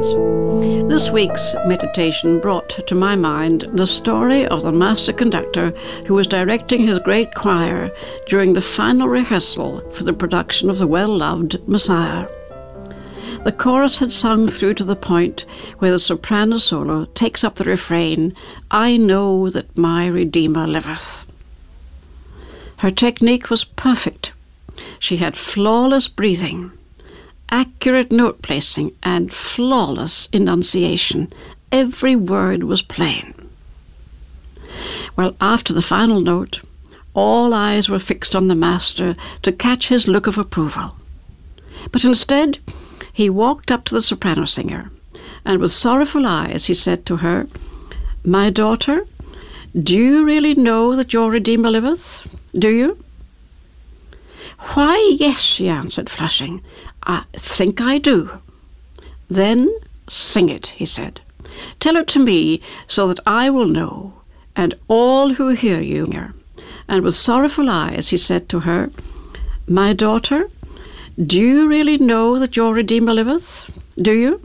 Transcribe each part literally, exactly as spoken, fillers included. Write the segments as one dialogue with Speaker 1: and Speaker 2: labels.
Speaker 1: friends. This week's meditation brought to my mind the story of the master conductor who was directing his great choir during the final rehearsal for the production of the well-loved Messiah. The chorus had sung through to the point where the soprano solo takes up the refrain, "I know that my Redeemer liveth." Her technique was perfect. She had flawless breathing, accurate note placing, and flawless enunciation. Every word was plain. Well, after the final note, all eyes were fixed on the master to catch his look of approval. But instead, he walked up to the soprano singer, and with sorrowful eyes he said to her, "My daughter, do you really know that your Redeemer liveth? Do you?" "Why, yes," she answered, flushing. "I think I do." "Then sing it," he said. "Tell it to me so that I will know, and all who hear you." And with sorrowful eyes he said to her, "My daughter, do you really know that your Redeemer liveth? Do you?"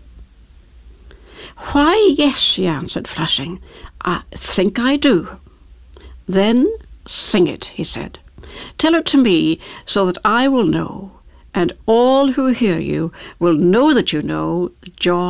Speaker 1: "Why, yes," she answered, flushing. "I think I do." "Then sing it," he said. "Tell it to me so that I will know, and all who hear you will know that you know that your